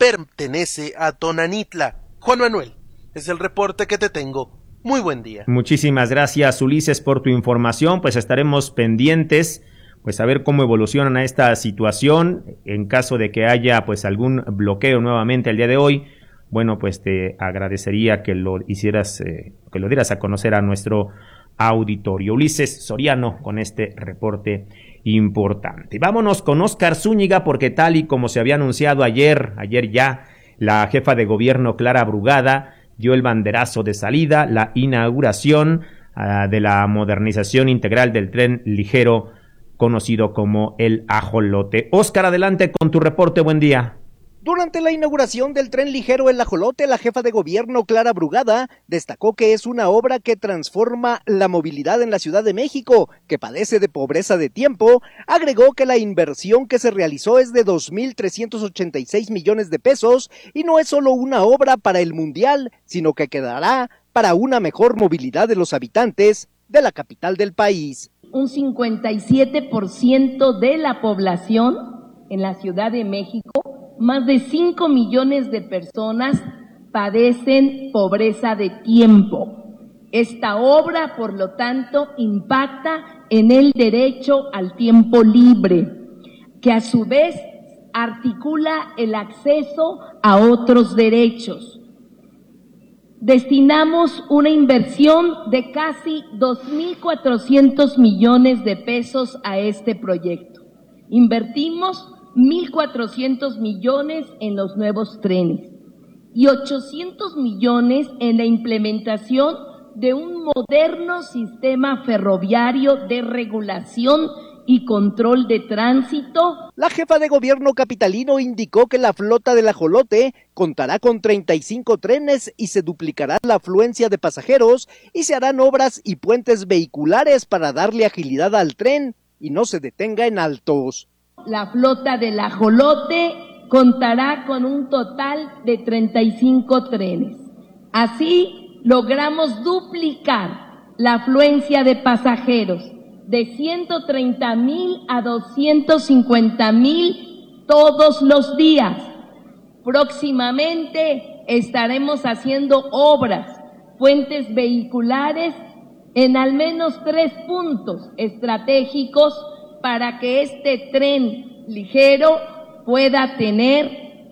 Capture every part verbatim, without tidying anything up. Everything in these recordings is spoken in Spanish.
pertenece a Tonanitla. Juan Manuel, es el reporte que te tengo. Muy buen día. Muchísimas gracias, Ulises, por tu información. Pues estaremos pendientes, pues a ver cómo evoluciona esta situación. En caso de que haya pues algún bloqueo nuevamente el día de hoy, bueno, pues te agradecería que lo hicieras, eh, que lo dieras a conocer a nuestro auditorio. Ulises Soriano con este reporte importante. Vámonos con Óscar Zúñiga, porque tal y como se había anunciado ayer, ayer ya, la jefa de gobierno Clara Brugada dio el banderazo de salida, la inauguración uh, de la modernización integral del tren ligero conocido como el Ajolote. Óscar, adelante con tu reporte, buen día. Durante la inauguración del tren ligero El Ajolote, la jefa de gobierno Clara Brugada destacó que es una obra que transforma la movilidad en la Ciudad de México, que padece de pobreza de tiempo. Agregó que la inversión que se realizó es de dos mil trescientos ochenta y seis millones de pesos y no es solo una obra para el Mundial, sino que quedará para una mejor movilidad de los habitantes de la capital del país. Un cincuenta y siete por ciento de la población en la Ciudad de México, más de cinco millones de personas padecen pobreza de tiempo. Esta obra, por lo tanto, impacta en el derecho al tiempo libre, que a su vez articula el acceso a otros derechos. Destinamos una inversión de casi dos mil cuatrocientos millones de pesos a este proyecto. Invertimos mil cuatrocientos millones en los nuevos trenes y ochocientos millones en la implementación de un moderno sistema ferroviario de regulación y control de tránsito. La jefa de gobierno capitalino indicó que la flota del Ajolote contará con treinta y cinco trenes y se duplicará la afluencia de pasajeros y se harán obras y puentes vehiculares para darle agilidad al tren y no se detenga en altos. La flota del Ajolote contará con un total de treinta y cinco trenes. Así logramos duplicar la afluencia de pasajeros de ciento treinta mil a doscientos cincuenta mil todos los días. Próximamente estaremos haciendo obras, puentes vehiculares en al menos tres puntos estratégicos para que este tren ligero pueda tener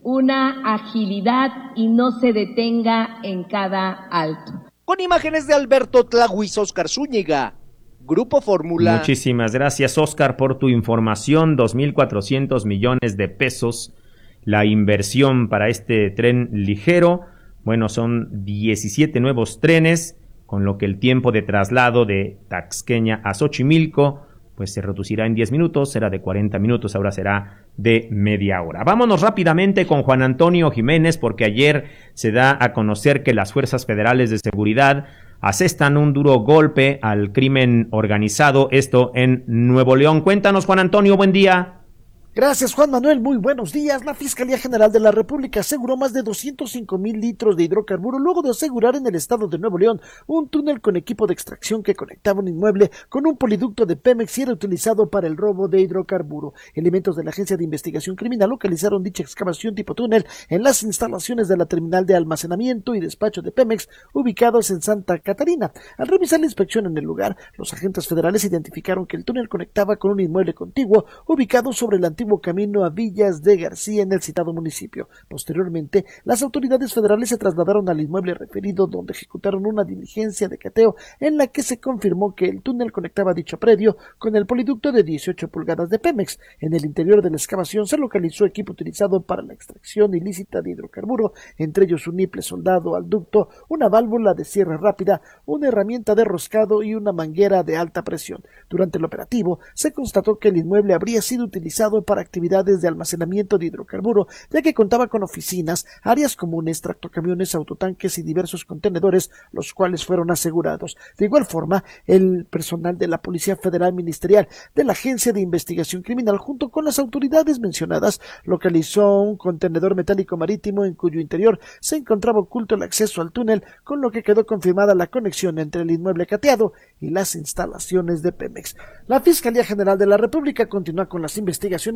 una agilidad y no se detenga en cada alto. Con imágenes de Alberto Tlahuis, Óscar Zúñiga, Grupo Fórmula. Muchísimas gracias, Óscar, por tu información. dos mil cuatrocientos millones de pesos la inversión para este tren ligero. Bueno, son diecisiete nuevos trenes, con lo que el tiempo de traslado de Taxqueña a Xochimilco pues se reducirá en diez minutos, será de cuarenta minutos, ahora será de media hora. Vámonos rápidamente con Juan Antonio Jiménez, porque ayer se da a conocer que las fuerzas federales de seguridad asestan un duro golpe al crimen organizado, esto en Nuevo León. Cuéntanos, Juan Antonio, buen día. Gracias, Juan Manuel, muy buenos días. La Fiscalía General de la República aseguró más de doscientos cinco mil litros de hidrocarburo luego de asegurar en el estado de Nuevo León un túnel con equipo de extracción que conectaba un inmueble con un poliducto de Pemex y era utilizado para el robo de hidrocarburo. Elementos de la Agencia de Investigación Criminal localizaron dicha excavación tipo túnel en las instalaciones de la terminal de almacenamiento y despacho de Pemex ubicados en Santa Catarina. Al revisar la inspección en el lugar, los agentes federales identificaron que el túnel conectaba con un inmueble contiguo ubicado sobre el antiguo camino a Villas de García en el citado municipio. Posteriormente, las autoridades federales se trasladaron al inmueble referido, donde ejecutaron una diligencia de cateo en la que se confirmó que el túnel conectaba dicho predio con el poliducto de dieciocho pulgadas de Pemex. En el interior de la excavación se localizó equipo utilizado para la extracción ilícita de hidrocarburo, entre ellos un niple soldado al ducto, una válvula de cierre rápida, una herramienta de roscado y una manguera de alta presión. Durante el operativo, se constató que el inmueble habría sido utilizado para actividades de almacenamiento de hidrocarburo, ya que contaba con oficinas, áreas comunes, tractocamiones, autotanques y diversos contenedores, los cuales fueron asegurados. De igual forma, el personal de la Policía Federal Ministerial de la Agencia de Investigación Criminal, junto con las autoridades mencionadas, localizó un contenedor metálico marítimo en cuyo interior se encontraba oculto el acceso al túnel, con lo que quedó confirmada la conexión entre el inmueble cateado y las instalaciones de Pemex. La Fiscalía General de la República continúa con las investigaciones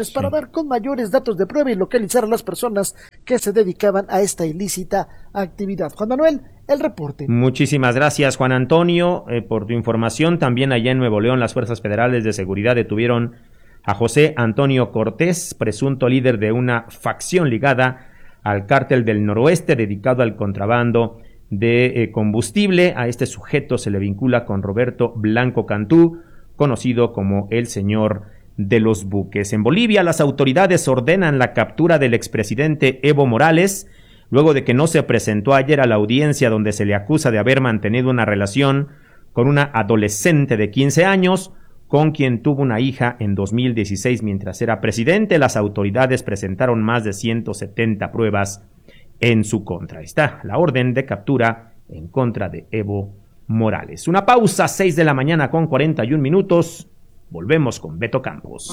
investigaciones Sí. para dar con mayores datos de prueba y localizar a las personas que se dedicaban a esta ilícita actividad. Juan Manuel, el reporte. Muchísimas gracias, Juan Antonio, eh, por tu información. También allá en Nuevo León, las fuerzas federales de seguridad detuvieron a José Antonio Cortés, presunto líder de una facción ligada al cártel del Noroeste dedicado al contrabando de eh, combustible. A este sujeto se le vincula con Roberto Blanco Cantú, conocido como el señor de los buques. En Bolivia, las autoridades ordenan la captura del expresidente Evo Morales, luego de que no se presentó ayer a la audiencia donde se le acusa de haber mantenido una relación con una adolescente de quince años, con quien tuvo una hija en dos mil dieciséis mientras era presidente. Las autoridades presentaron más de ciento setenta pruebas en su contra. Ahí está la orden de captura en contra de Evo Morales. Una pausa, seis de la mañana con cuarenta y un minutos. Volvemos con Beto Campos.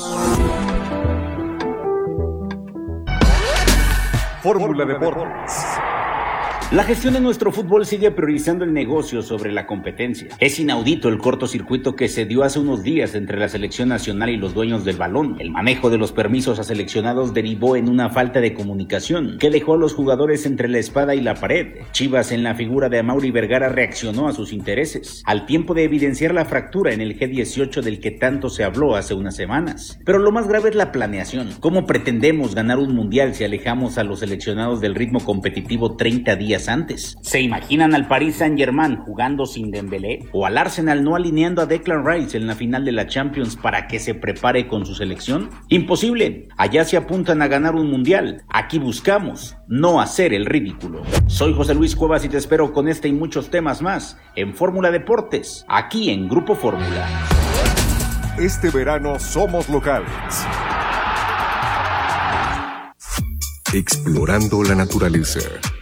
Fórmula Deportes. La gestión de nuestro fútbol sigue priorizando el negocio sobre la competencia. Es inaudito el cortocircuito que se dio hace unos días entre la selección nacional y los dueños del balón. El manejo de los permisos a seleccionados derivó en una falta de comunicación que dejó a los jugadores entre la espada y la pared. Chivas, en la figura de Amaury Vergara, reaccionó a sus intereses, al tiempo de evidenciar la fractura en el G dieciocho del que tanto se habló hace unas semanas. Pero lo más grave es la planeación. ¿Cómo pretendemos ganar un mundial si alejamos a los seleccionados del ritmo competitivo treinta días antes? ¿Se imaginan al Paris Saint-Germain jugando sin Dembélé? ¿O al Arsenal no alineando a Declan Rice en la final de la Champions para que se prepare con su selección? Imposible. Allá se apuntan a ganar un mundial. Aquí buscamos no hacer el ridículo. Soy José Luis Cuevas y te espero con este y muchos temas más en Fórmula Deportes, aquí en Grupo Fórmula. Este verano somos locales. Explorando la naturaleza.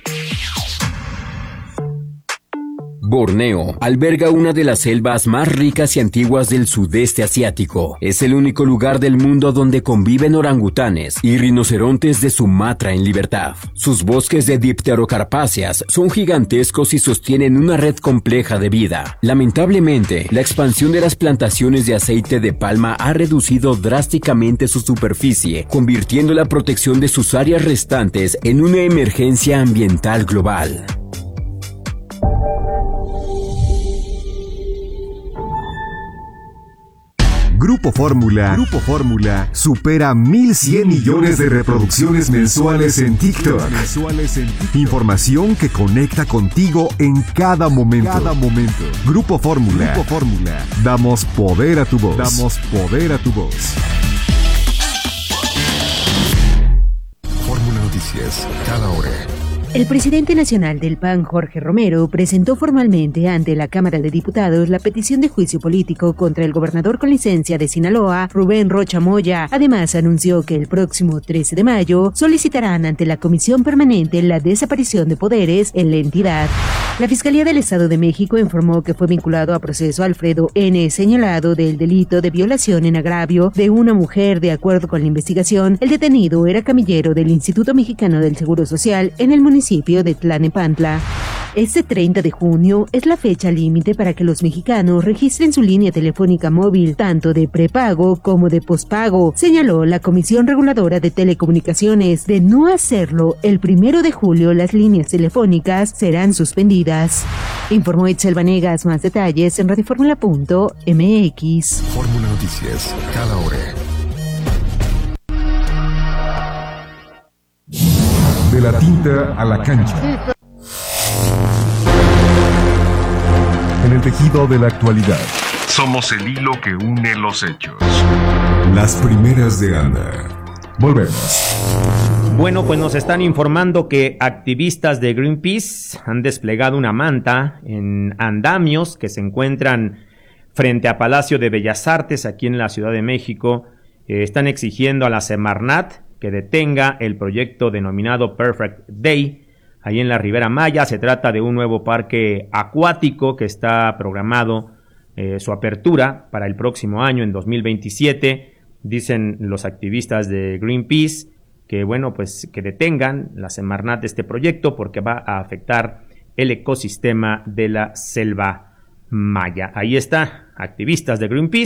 Borneo alberga una de las selvas más ricas y antiguas del sudeste asiático. Es el único lugar del mundo donde conviven orangutanes y rinocerontes de Sumatra en libertad. Sus bosques de dipterocarpáceas son gigantescos y sostienen una red compleja de vida. Lamentablemente, la expansión de las plantaciones de aceite de palma ha reducido drásticamente su superficie, convirtiendo la protección de sus áreas restantes en una emergencia ambiental global. Grupo Fórmula, Grupo Fórmula supera mil cien millones de reproducciones mensuales en TikTok. Información que conecta contigo en cada momento. Cada momento. Grupo Fórmula. Grupo Fórmula. Damos poder a tu voz. Damos poder a tu voz. Fórmula Noticias, cada hora. El presidente nacional del P A N, Jorge Romero, presentó formalmente ante la Cámara de Diputados la petición de juicio político contra el gobernador con licencia de Sinaloa, Rubén Rocha Moya. Además, anunció que el próximo trece de mayo solicitarán ante la Comisión Permanente la desaparición de poderes en la entidad. La Fiscalía del Estado de México informó que fue vinculado a proceso Alfredo N., señalado del delito de violación en agravio de una mujer. De acuerdo con la investigación, el detenido era camillero del Instituto Mexicano del Seguro Social en el municipio de Tlanepantla. Este treinta de junio es la fecha límite para que los mexicanos registren su línea telefónica móvil, tanto de prepago como de pospago, señaló la Comisión Reguladora de Telecomunicaciones. De no hacerlo, el primero de julio las líneas telefónicas serán suspendidas. Informó Itzel Vanegas. Más detalles en radioformula punto m x. Fórmula Noticias, cada hora. De la tinta a la cancha. En el tejido de la actualidad. Somos el hilo que une los hechos. Las primeras de Anda. Volvemos. Bueno, pues nos están informando que activistas de Greenpeace han desplegado una manta en andamios que se encuentran frente a Palacio de Bellas Artes aquí en la Ciudad de México. Eh, están exigiendo a la Semarnat que detenga el proyecto denominado Perfect Day, ahí en la Ribera Maya. Se trata de un nuevo parque acuático que está programado eh, su apertura para el próximo año, en dos mil veintisiete. Dicen los activistas de Greenpeace que, bueno, pues que detengan la Semarnat este proyecto porque va a afectar el ecosistema de la selva maya. Ahí está, activistas de Greenpeace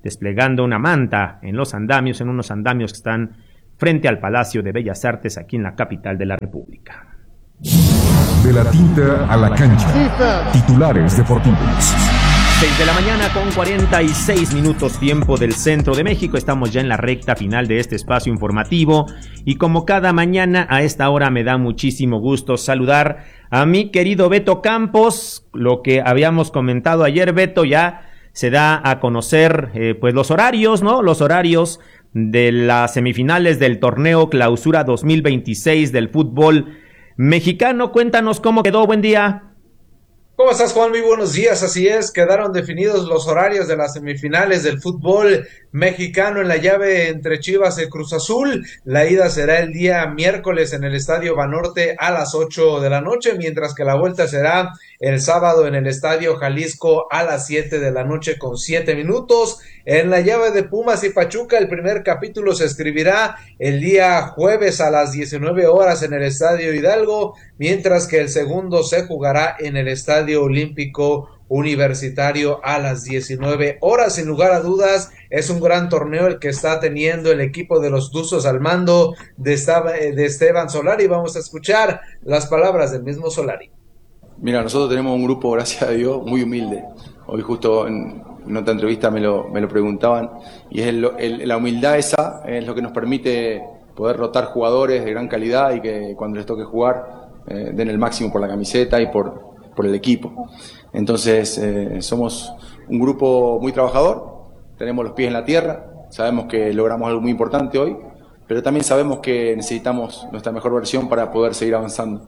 desplegando una manta en los andamios, en unos andamios que están frente al Palacio de Bellas Artes aquí en la capital de la República. De la tinta a la cancha. Titulares deportivos. seis de la mañana con cuarenta y seis minutos tiempo del centro de México. Estamos ya en la recta final de este espacio informativo y como cada mañana a esta hora me da muchísimo gusto saludar a mi querido Beto Campos. Lo que habíamos comentado ayer, Beto, ya se da a conocer eh, pues los horarios, ¿no? Los horarios de las semifinales del torneo Clausura dos mil veintiséis del fútbol mexicano. Cuéntanos cómo quedó. Buen día. ¿Cómo estás, Juan? Muy buenos días. Así es, quedaron definidos los horarios de las semifinales del fútbol mexicano en la llave entre Chivas y Cruz Azul. La ida será el día miércoles en el Estadio Banorte a las ocho de la noche, mientras que la vuelta será el sábado en el Estadio Jalisco a las siete de la noche con siete minutos. En la llave de Pumas y Pachuca, el primer capítulo se escribirá el día jueves a las diecinueve horas en el Estadio Hidalgo, mientras que el segundo se jugará en el Estadio Olímpico Universitario a las diecinueve horas. Sin lugar a dudas, es un gran torneo el que está teniendo el equipo de los Tuzos al mando de, de Esteban Solari. Vamos a escuchar las palabras del mismo Solari. Mira, nosotros tenemos un grupo, gracias a Dios, muy humilde. Hoy justo en, en otra entrevista me lo, me lo preguntaban, y es el, el, la humildad esa es lo que nos permite poder rotar jugadores de gran calidad y que cuando les toque jugar eh, den el máximo por la camiseta y por, por el equipo. Entonces eh, somos un grupo muy trabajador, tenemos los pies en la tierra, sabemos que logramos algo muy importante hoy, pero también sabemos que necesitamos nuestra mejor versión para poder seguir avanzando.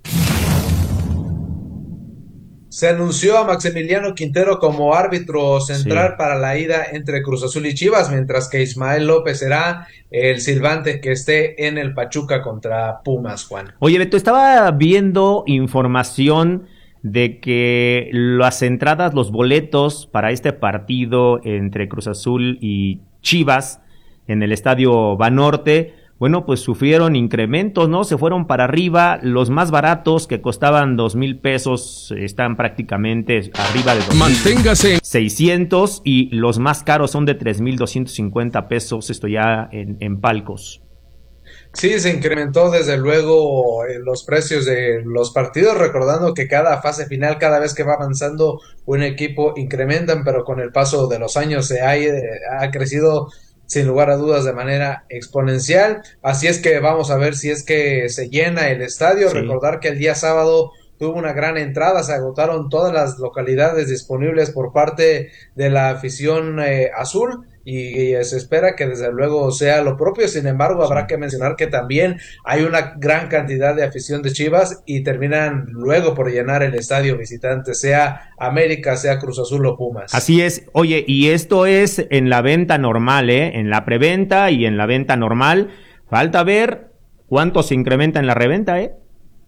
Se anunció a Maximiliano Quintero como árbitro central sí. para la ida entre Cruz Azul y Chivas, mientras que Ismael López será el silbante que esté en el Pachuca contra Pumas, Juan. Oye, Beto, estaba viendo información de que las entradas, los boletos para este partido entre Cruz Azul y Chivas en el Estadio Banorte, bueno, pues sufrieron incrementos, ¿no? Se fueron para arriba. Los más baratos, que costaban dos mil pesos, están prácticamente arriba de dos mil seiscientos, y los más caros son de tres mil doscientos cincuenta pesos, esto ya en, en palcos. Sí, se incrementó desde luego eh, los precios de los partidos, recordando que cada fase final, cada vez que va avanzando un equipo, incrementan, pero con el paso de los años se ha, eh, ha crecido sin lugar a dudas de manera exponencial. Así es que vamos a ver si es que se llena el estadio. Sí. Recordar que el día sábado tuvo una gran entrada, se agotaron todas las localidades disponibles por parte de la afición eh, azul, y, y se espera que desde luego sea lo propio. Sin embargo, habrá que mencionar que también hay una gran cantidad de afición de Chivas y terminan luego por llenar el estadio visitante, sea América, sea Cruz Azul o Pumas. Así es. Oye, y esto es en la venta normal, ¿eh? En la preventa y en la venta normal. Falta ver cuánto se incrementa en la reventa, ¿eh?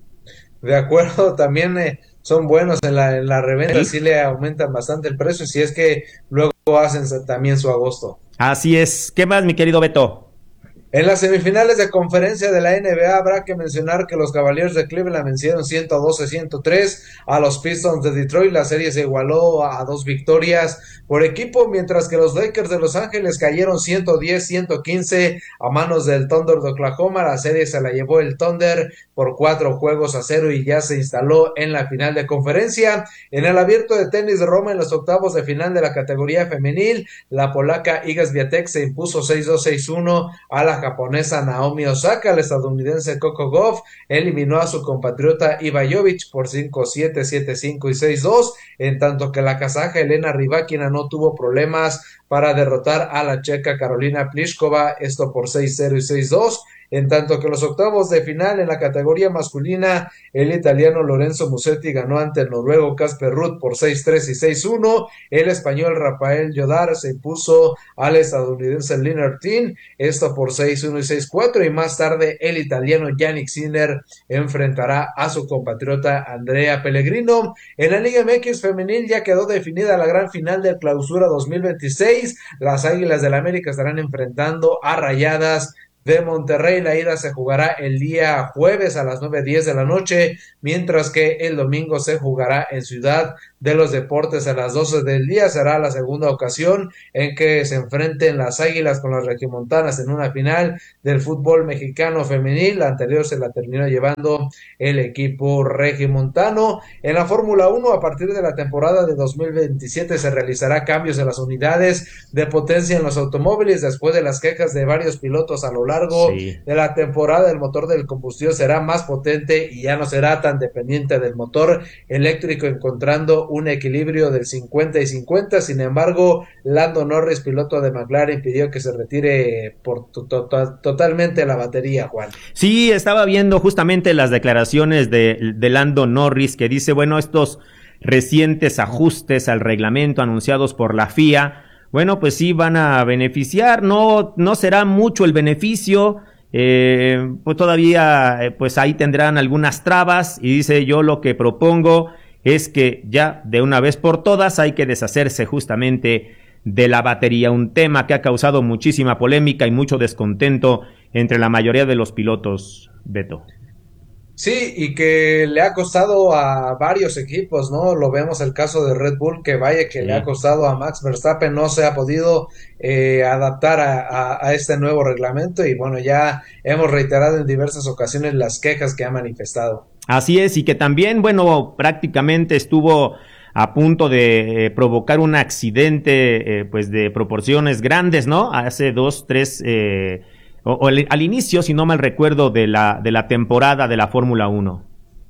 De acuerdo, también eh, son buenos en la, en la reventa, sí le aumentan bastante el precio, si es que luego hacen también su agosto. Así es. ¿Qué más, mi querido Beto? En las semifinales de conferencia de la N B A habrá que mencionar que los Cavaliers de Cleveland vencieron ciento doce a ciento tres a los Pistons de Detroit. La serie se igualó a dos victorias por equipo, mientras que los Lakers de Los Ángeles cayeron ciento diez a ciento quince a manos del Thunder de Oklahoma. La serie se la llevó el Thunder por cuatro juegos a cero y ya se instaló en la final de conferencia. En el abierto de tenis de Roma, en los octavos de final de la categoría femenil, la polaca Iga Swiatek se impuso seis dos seis uno a la japonesa Naomi Osaka. El estadounidense Coco Gauff eliminó a su compatriota Iva Jovic por cinco siete, siete cinco y seis dos, en tanto que la kazaja Elena Rybakina no tuvo problemas para derrotar a la checa Karolina Pliskova, esto por seis cero y seis dos. En tanto que los octavos de final en la categoría masculina, el italiano Lorenzo Musetti ganó ante el noruego Casper Ruud por seis tres y seis uno. El español Rafael Jodar se impuso al estadounidense Lennart Tin, esto por seis uno y seis cuatro. Y más tarde el italiano Yannick Sinner enfrentará a su compatriota Andrea Pellegrino. En la Liga M X femenil ya quedó definida la gran final del Clausura dos mil veintiséis. Las Águilas del América estarán enfrentando a Rayadas de Monterrey. La ida se jugará el día jueves a las nueve diez de la noche, mientras que el domingo se jugará en Ciudad de los Deportes a las doce del día. Será la segunda ocasión en que se enfrenten las Águilas con las Regiomontanas en una final del fútbol mexicano femenil. La anterior se la terminó llevando el equipo regiomontano. En la Fórmula uno, a partir de la temporada de dos mil veintisiete se realizará cambios en las unidades de potencia en los automóviles después de las quejas de varios pilotos a lo largo sí. de la temporada. El motor del combustión será más potente y ya no será tan dependiente del motor eléctrico, encontrando un equilibrio del cincuenta y cincuenta. Sin embargo, Lando Norris, piloto de McLaren, pidió que se retire por to- to- totalmente la batería, Juan. Sí, estaba viendo justamente las declaraciones de, de Lando Norris, que dice, bueno, estos recientes ajustes al reglamento anunciados por la F I A, bueno, pues sí van a beneficiar, no, no será mucho el beneficio, eh, pues todavía, eh, pues ahí tendrán algunas trabas, y dice, yo lo que propongo es que ya de una vez por todas hay que deshacerse justamente de la batería, un tema que ha causado muchísima polémica y mucho descontento entre la mayoría de los pilotos, Beto. Sí, y que le ha costado a varios equipos, ¿no? Lo vemos el caso de Red Bull, que vaya que sí. le ha costado a Max Verstappen, no se ha podido eh, adaptar a, a, a este nuevo reglamento, y bueno, ya hemos reiterado en diversas ocasiones las quejas que ha manifestado. Así es, y que también, bueno, prácticamente estuvo a punto de eh, provocar un accidente, eh, pues de proporciones grandes, ¿no? Hace dos, tres... Eh, O, o el, al inicio, si no mal recuerdo, de la, de la temporada de la Fórmula uno.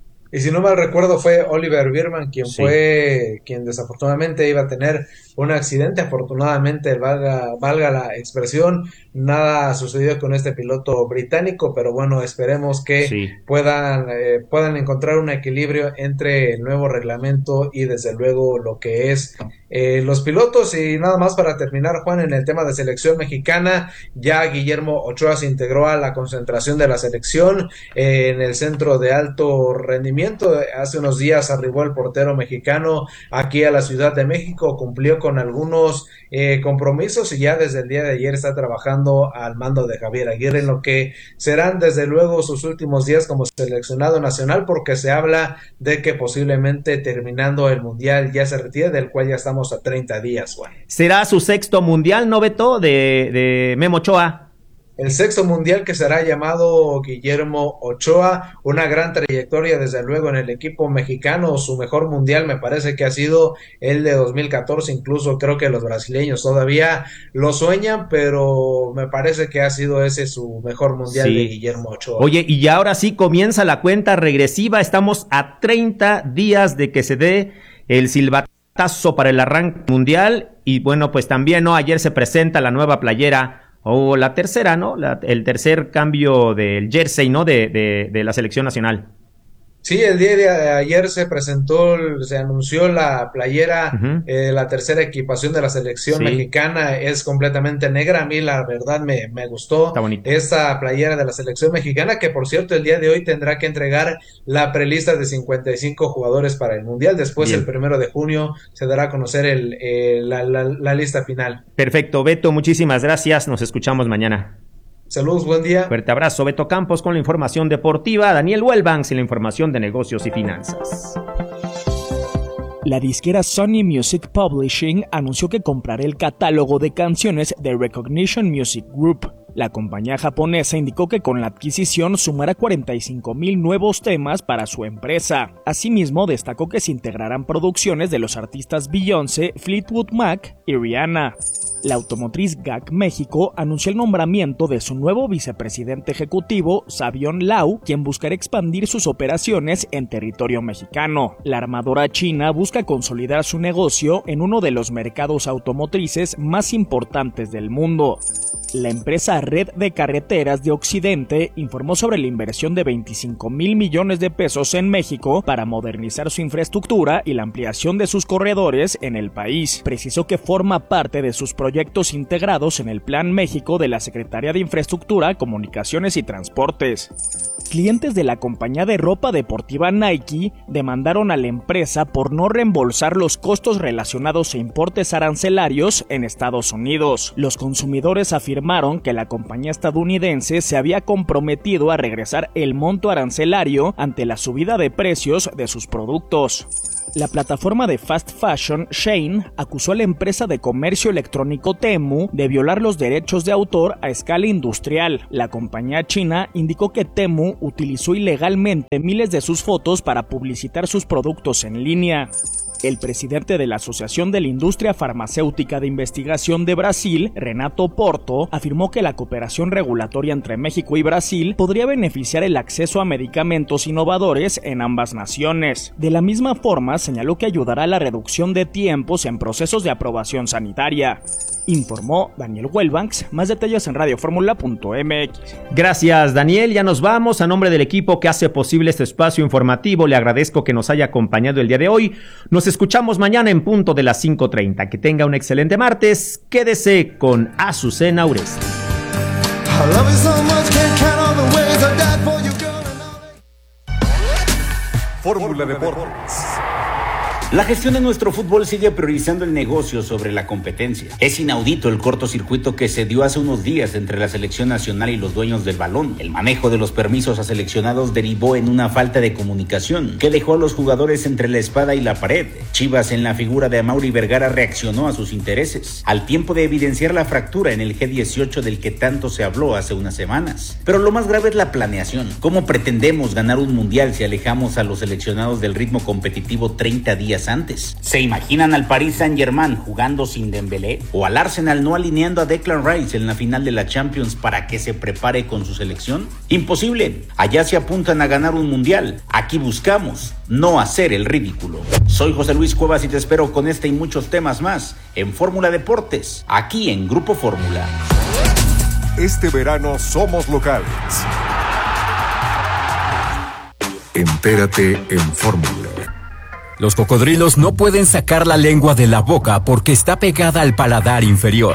Y si no mal recuerdo fue Oliver Bierman quien sí. fue, quien desafortunadamente iba a tener un accidente. Afortunadamente, valga, valga la expresión, nada sucedió con este piloto británico, pero bueno, esperemos que sí. puedan, eh, puedan encontrar un equilibrio entre el nuevo reglamento y desde luego lo que es eh, los pilotos. Y nada más para terminar, Juan, en el tema de selección mexicana, ya Guillermo Ochoa se integró a la concentración de la selección eh, en el centro de alto rendimiento. Hace unos días arribó el portero mexicano aquí a la Ciudad de México, cumplió con algunos eh, compromisos y ya desde el día de ayer está trabajando al mando de Javier Aguirre en lo que serán desde luego sus últimos días como seleccionado nacional, porque se habla de que posiblemente terminando el mundial ya se retire, del cual ya estamos a treinta días, Juan. ¿Será su sexto mundial, no, Beto, de, de Memo Ochoa? El sexto mundial que será llamado Guillermo Ochoa, una gran trayectoria desde luego en el equipo mexicano. Su mejor mundial me parece que ha sido el de dos mil catorce, incluso creo que los brasileños todavía lo sueñan, pero me parece que ha sido ese su mejor mundial sí. de Guillermo Ochoa. Oye, y ya ahora sí comienza la cuenta regresiva, estamos a treinta días de que se dé el silbatazo para el arranque mundial, y bueno, pues también, ¿no? Ayer se presenta la nueva playera, o la tercera, ¿no? La, el tercer cambio del jersey, ¿no? De, de, de la selección nacional. Sí, el día de ayer se presentó, se anunció la playera, uh-huh. eh, la tercera equipación de la selección sí. mexicana, es completamente negra. A mí la verdad me, me gustó esta playera de la selección mexicana, que por cierto el día de hoy tendrá que entregar la prelista de cincuenta y cinco jugadores para el mundial. Después Bien. el primero de junio se dará a conocer el, eh, la, la, la lista final. Perfecto, Beto, muchísimas gracias, nos escuchamos mañana. Saludos, buen día. Fuerte abrazo, Beto Campos con la información deportiva, Daniel Huelbanks en la información de negocios y finanzas. La disquera Sony Music Publishing anunció que comprará el catálogo de canciones de Recognition Music Group. La compañía japonesa indicó que con la adquisición sumará cuarenta y cinco mil nuevos temas para su empresa. Asimismo, destacó que se integrarán producciones de los artistas Beyoncé, Fleetwood Mac y Rihanna. La automotriz G A C México anunció el nombramiento de su nuevo vicepresidente ejecutivo, Savion Lau, quien buscará expandir sus operaciones en territorio mexicano. La armadora china busca consolidar su negocio en uno de los mercados automotrices más importantes del mundo. La empresa Red de Carreteras de Occidente informó sobre la inversión de veinticinco mil millones de pesos en México para modernizar su infraestructura y la ampliación de sus corredores en el país. Precisó que forma parte de sus proyectos integrados en el Plan México de la Secretaría de Infraestructura, Comunicaciones y Transportes. Clientes de la compañía de ropa deportiva Nike demandaron a la empresa por no reembolsar los costos relacionados a importes arancelarios en Estados Unidos. Los consumidores afirmaron que la compañía estadounidense se había comprometido a regresar el monto arancelario ante la subida de precios de sus productos. La plataforma de fast fashion Shein acusó a la empresa de comercio electrónico Temu de violar los derechos de autor a escala industrial. La compañía china indicó que Temu utilizó ilegalmente miles de sus fotos para publicitar sus productos en línea. El presidente de la Asociación de la Industria Farmacéutica de Investigación de Brasil, Renato Porto, afirmó que la cooperación regulatoria entre México y Brasil podría beneficiar el acceso a medicamentos innovadores en ambas naciones. De la misma forma, señaló que ayudará a la reducción de tiempos en procesos de aprobación sanitaria. Informó Daniel Wellbanks. Más detalles en radio fórmula punto m x. Gracias, Daniel. Ya nos vamos. A nombre del equipo que hace posible este espacio informativo, le agradezco que nos haya acompañado el día de hoy. Nos escuchamos mañana en punto de las cinco treinta. Que tenga un excelente martes. Quédese con Azucena Uresti. Fórmula Deportes. La gestión de nuestro fútbol sigue priorizando el negocio sobre la competencia. Es inaudito el cortocircuito que se dio hace unos días entre la selección nacional y los dueños del balón. El manejo de los permisos a seleccionados derivó en una falta de comunicación que dejó a los jugadores entre la espada y la pared. Chivas, en la figura de Amaury Vergara, reaccionó a sus intereses, al tiempo de evidenciar la fractura en el G dieciocho del que tanto se habló hace unas semanas. Pero lo más grave es la planeación. ¿Cómo pretendemos ganar un mundial si alejamos a los seleccionados del ritmo competitivo treinta días antes? ¿Se imaginan al Paris Saint-Germain jugando sin Dembélé? ¿O al Arsenal no alineando a Declan Rice en la final de la Champions para que se prepare con su selección? Imposible. Allá se apuntan a ganar un mundial. Aquí buscamos no hacer el ridículo. Soy José Luis Cuevas y te espero con este y muchos temas más en Fórmula Deportes, aquí en Grupo Fórmula. Este verano somos locales. Entérate en Fórmula. Los cocodrilos no pueden sacar la lengua de la boca porque está pegada al paladar inferior.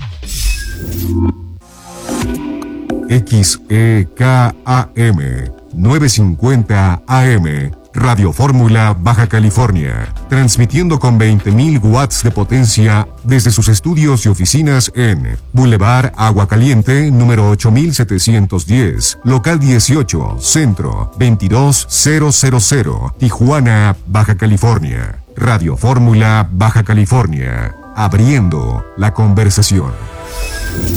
X E K A M novecientos cincuenta A M Radio Fórmula Baja California, transmitiendo con veinte mil watts de potencia desde sus estudios y oficinas en Boulevard Agua Caliente, número ocho mil setecientos diez, local dieciocho, centro, veintidós mil, Tijuana, Baja California. Radio Fórmula Baja California, abriendo la conversación.